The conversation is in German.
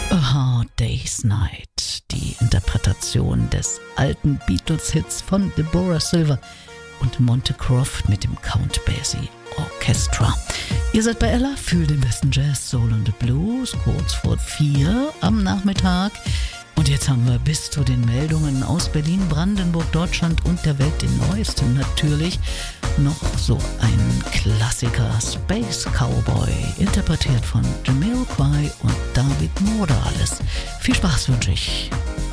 A Hard Day's Night, die Interpretation des alten Beatles-Hits von Deborah Silver und Monte Croft mit dem Count Basie Orchestra. Ihr seid bei Ella für den besten Jazz, Soul und Blues, kurz vor 4 am Nachmittag. Und jetzt haben wir bis zu den Meldungen aus Berlin, Brandenburg, Deutschland und der Welt, den neuesten natürlich, noch so ein Klassiker, Space Cowboy, interpretiert von Jamiroquai und David Morales. Viel Spaß wünsche ich.